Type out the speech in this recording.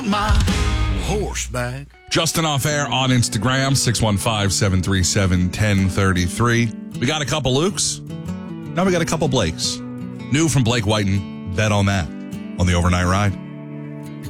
on my horseback. Justin Off Air on Instagram, 615-737-1033. We got a couple Lukes. Now we got a couple Blakes. New from Blake Whiten. Bet on that on the Overnight Ride.